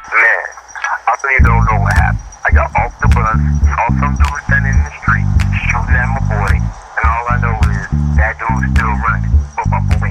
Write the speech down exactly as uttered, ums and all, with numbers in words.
Man, I really don't know what happened. I got off the bus, saw some